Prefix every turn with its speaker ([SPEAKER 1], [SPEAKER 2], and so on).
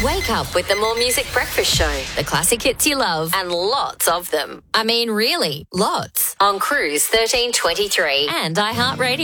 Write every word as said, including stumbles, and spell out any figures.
[SPEAKER 1] Wake up with the More Music Breakfast Show. The classic hits you love and lots of them. I mean, really, lots. On Cruise thirteen twenty-three and iHeartRadio.